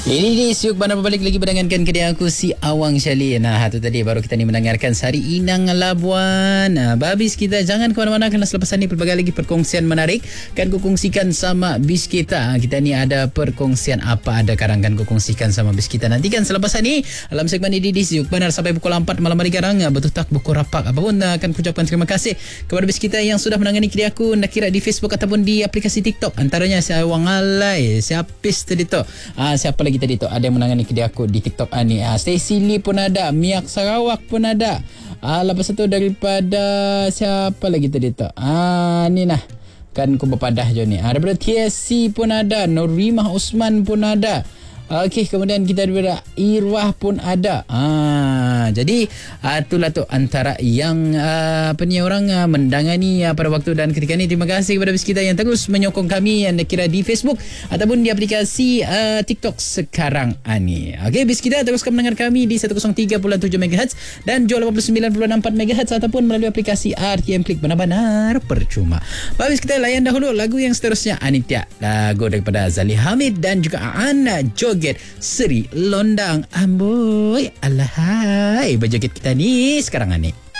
Ini dia Siuk Bandar berbalik lagi berdengankan kedai aku si Awang Syali. Nah, itu tadi baru kita ni mendengarkan Sari Inang Labuan. Babis kita jangan ke mana-mana kerana selepas ni pelbagai lagi perkongsian menarik kan ku kongsikan sama bis kita. Kita ni ada perkongsian apa ada karang kan ku kongsikan sama bis kita. Nantikan selepas ni dalam segmen ini di Siuk Bandar sampai pukul 4 malam hari garang. Betul tak buku rapak apapun akan ku ucapkan terima kasih kepada bis kita yang sudah menangani kedai aku nak kira di Facebook ataupun di aplikasi TikTok. Antaranya si Awang Alai, si Apis tadi tu. Siapa lagi tadi tu ada yang menangani kedai aku di TikTok ni. Stacy Lee pun ada, Miak Sarawak pun ada. Lepas tu daripada siapa lagi tadi tu? Ni nah. Kan ku berpadah je ni. Daripada TSC pun ada, Nurimah Usman pun ada. Okey, kemudian kita daripada Irwah pun ada. Jadi itulah tu antara yang orang mendangani pada waktu dan ketika ni. Terima kasih kepada bis kita yang terus menyokong kami yang kira di Facebook ataupun di aplikasi TikTok sekarang ni. Okey, bis kita teruskan mendengar kami di 103.7 MHz dan Jual 89.4 MHz ataupun melalui aplikasi RTM Klik benar-benar percuma. Bis kita layan dahulu lagu yang seterusnya. Anitia, lagu daripada Zali Hamid dan juga Ana Joget Seri Londang. Amboi alahai berjoget kita ni sekarang ni.